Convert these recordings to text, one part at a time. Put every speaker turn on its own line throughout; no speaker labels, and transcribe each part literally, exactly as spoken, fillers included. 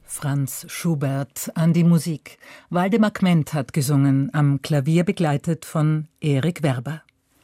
Franz Schubert an die Musik. Waldemar Kment hat gesungen, am Klavier begleitet von Erik Werber.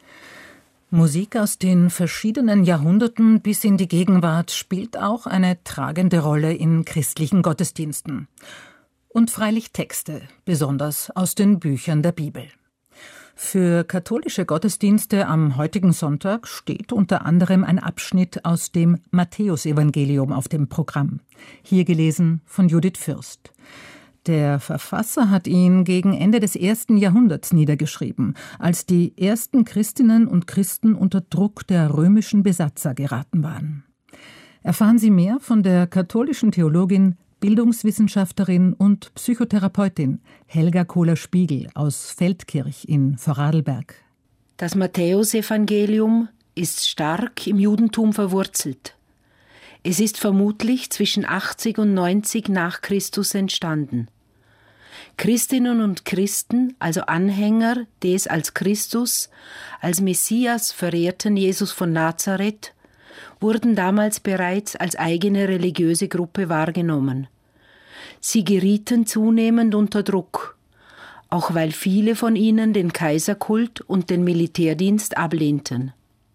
Musik aus den verschiedenen Jahrhunderten bis in die Gegenwart spielt auch eine tragende Rolle in christlichen Gottesdiensten. Und freilich Texte, besonders aus den Büchern der Bibel. Für katholische Gottesdienste am heutigen Sonntag steht unter anderem ein Abschnitt aus dem Matthäusevangelium auf dem Programm. Hier gelesen von Judith Fürst. Der Verfasser hat ihn gegen Ende des ersten Jahrhunderts niedergeschrieben, als die ersten Christinnen und Christen unter Druck der römischen Besatzer geraten waren. Erfahren Sie mehr von der katholischen Theologin, Bildungswissenschaftlerin und Psychotherapeutin Helga Kohler-Spiegel aus Feldkirch in Vorarlberg.
Das Matthäusevangelium ist stark im Judentum verwurzelt. Es ist vermutlich zwischen achtzig und neunzig nach Christus entstanden. Christinnen und Christen, also Anhänger des als Christus, als Messias verehrten Jesus von Nazareth, wurden damals bereits als eigene religiöse Gruppe wahrgenommen. Sie gerieten zunehmend unter Druck, auch weil viele von ihnen den Kaiserkult und den Militärdienst ablehnten.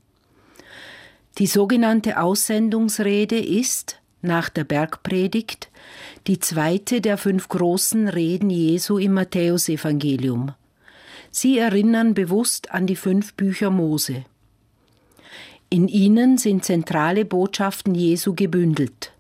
Die sogenannte Aussendungsrede ist, nach der Bergpredigt, die zweite der fünf großen Reden Jesu im Matthäusevangelium. Sie erinnern bewusst an die fünf Bücher Mose. In ihnen sind zentrale Botschaften Jesu gebündelt.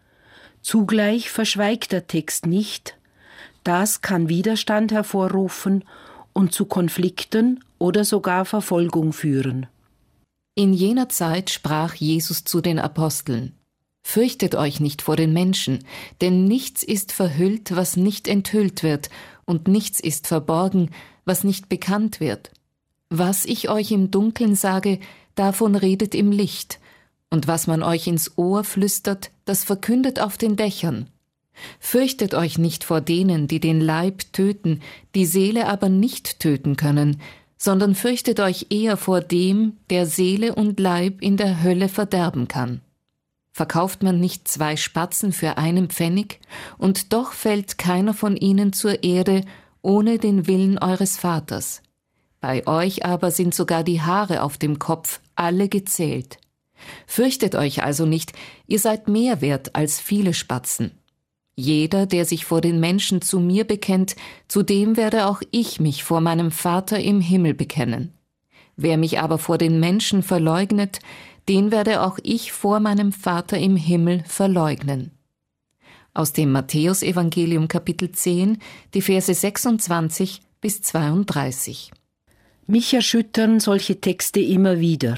Zugleich verschweigt der Text nicht, das kann Widerstand hervorrufen und zu Konflikten oder sogar Verfolgung führen.
In jener Zeit sprach Jesus zu den Aposteln: Fürchtet euch nicht vor den Menschen, denn nichts ist verhüllt, was nicht enthüllt wird, und nichts ist verborgen, was nicht bekannt wird. Was ich euch im Dunkeln sage, davon redet im Licht, und was man euch ins Ohr flüstert, das verkündet auf den Dächern. Fürchtet euch nicht vor denen, die den Leib töten, die Seele aber nicht töten können, sondern fürchtet euch eher vor dem, der Seele und Leib in der Hölle verderben kann. Verkauft man nicht zwei Spatzen für einen Pfennig, und doch fällt keiner von ihnen zur Erde, ohne den Willen eures Vaters. Bei euch aber sind sogar die Haare auf dem Kopf alle gezählt. Fürchtet euch also nicht, ihr seid mehr wert als viele Spatzen. Jeder, der sich vor den Menschen zu mir bekennt, zu dem werde auch ich mich vor meinem Vater im Himmel bekennen. Wer mich aber vor den Menschen verleugnet, den werde auch ich vor meinem Vater im Himmel verleugnen. Aus dem Matthäusevangelium Kapitel zehn, die Verse sechsundzwanzig bis zweiunddreißig.
Mich erschüttern solche Texte immer wieder.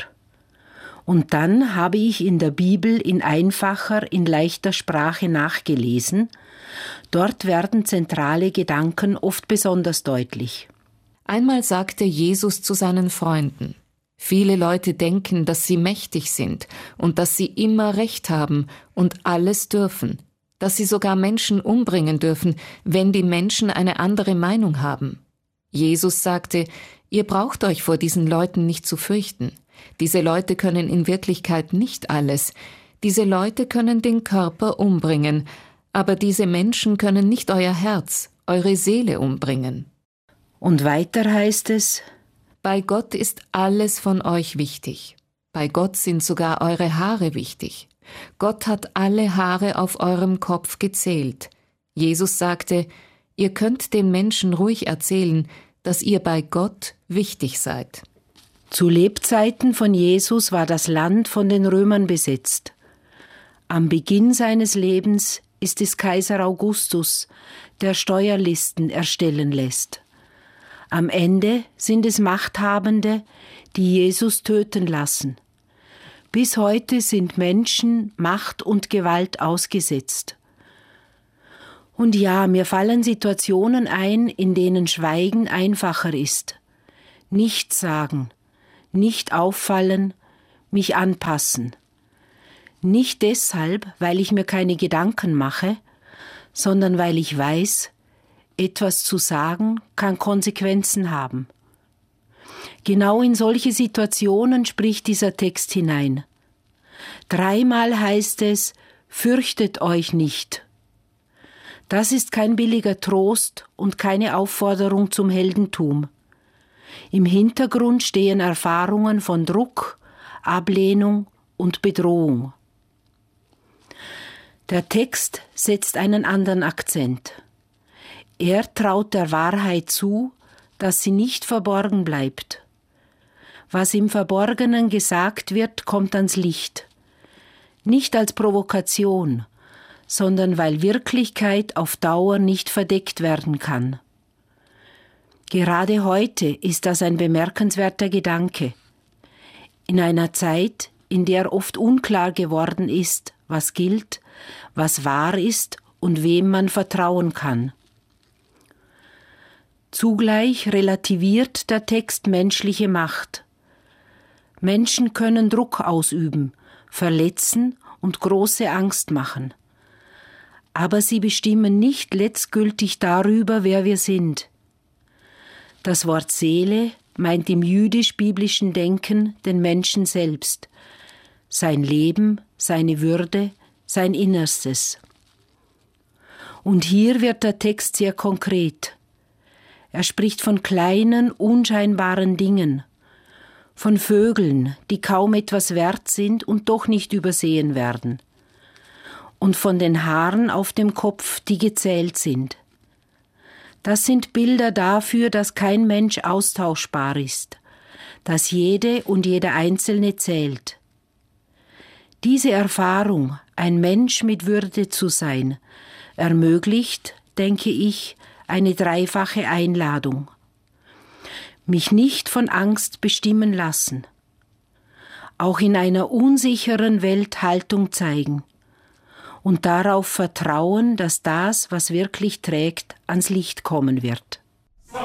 Und dann habe ich in der Bibel in einfacher, in leichter Sprache nachgelesen. Dort werden zentrale Gedanken oft besonders deutlich.
Einmal sagte Jesus zu seinen Freunden: Viele Leute denken, dass sie mächtig sind und dass sie immer Recht haben und alles dürfen, dass sie sogar Menschen umbringen dürfen, wenn die Menschen eine andere Meinung haben. Jesus sagte: Ihr braucht euch vor diesen Leuten nicht zu fürchten. Diese Leute können in Wirklichkeit nicht alles. Diese Leute können den Körper umbringen, aber diese Menschen können nicht euer Herz, eure Seele umbringen.
Und weiter heißt es:
Bei Gott ist alles von euch wichtig. Bei Gott sind sogar eure Haare wichtig. Gott hat alle Haare auf eurem Kopf gezählt. Jesus sagte: Ihr könnt den Menschen ruhig erzählen, dass ihr bei Gott wichtig seid.
Zu Lebzeiten von Jesus war das Land von den Römern besetzt. Am Beginn seines Lebens ist es Kaiser Augustus, der Steuerlisten erstellen lässt. Am Ende sind es Machthabende, die Jesus töten lassen. Bis heute sind Menschen Macht und Gewalt ausgesetzt. Und ja, mir fallen Situationen ein, in denen Schweigen einfacher ist. Nichts sagen, nicht auffallen, mich anpassen. Nicht deshalb, weil ich mir keine Gedanken mache, sondern weil ich weiß, etwas zu sagen kann Konsequenzen haben. Genau in solche Situationen spricht dieser Text hinein. Dreimal heißt es: Fürchtet euch nicht. Das ist kein billiger Trost und keine Aufforderung zum Heldentum. Im Hintergrund stehen Erfahrungen von Druck, Ablehnung und Bedrohung. Der Text setzt einen anderen Akzent. Er traut der Wahrheit zu, dass sie nicht verborgen bleibt. Was im Verborgenen gesagt wird, kommt ans Licht. Nicht als Provokation, sondern weil Wirklichkeit auf Dauer nicht verdeckt werden kann. Gerade heute ist das ein bemerkenswerter Gedanke. In einer Zeit, in der oft unklar geworden ist, was gilt, was wahr ist und wem man vertrauen kann. Zugleich relativiert der Text menschliche Macht. Menschen können Druck ausüben, verletzen und große Angst machen. Aber sie bestimmen nicht letztgültig darüber, wer wir sind. Das Wort Seele meint im jüdisch-biblischen Denken den Menschen selbst, sein Leben, seine Würde, sein Innerstes. Und hier wird der Text sehr konkret. Er spricht von kleinen, unscheinbaren Dingen, von Vögeln, die kaum etwas wert sind und doch nicht übersehen werden, und von den Haaren auf dem Kopf, die gezählt sind. Das sind Bilder dafür, dass kein Mensch austauschbar ist, dass jede und jeder Einzelne zählt. Diese Erfahrung, ein Mensch mit Würde zu sein, ermöglicht, denke ich, eine dreifache Einladung. Mich nicht von Angst bestimmen lassen, auch in einer unsicheren Welt Haltung zeigen und darauf vertrauen, dass das, was wirklich trägt, ans Licht kommen wird.